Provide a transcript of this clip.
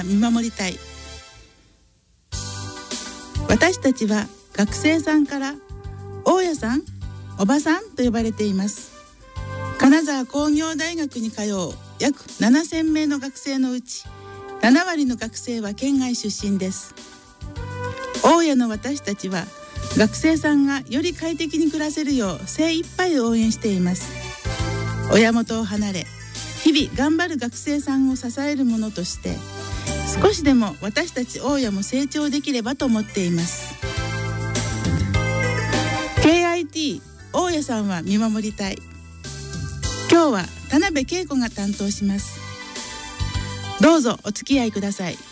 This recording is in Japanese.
は見守りたい。私たちは学生さんから大家さん、おばさんと呼ばれています。金沢工業大学に通う約7000名の学生のうち7割の学生は県外出身です。大家の私たちは学生さんがより快適に暮らせるよう精一杯応援しています。親元を離れ日々頑張る学生さんを支えるものとして少しでも私たち大家も成長できればと思っています。 KIT 大家さんは見守りたい。今日は田辺恵子が担当します。どうぞお付き合いください。